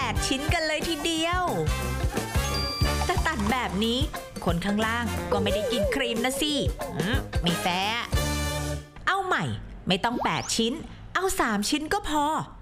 8 ชิ้นกันเลยทีเดียวแต่ตัดแบบนี้คนข้างล่างก็ไม่ได้กินครีมนะสิไม่แฟร์เอาใหม่ไม่ต้อง8 ชิ้นเอา3 ชิ้นก็พอ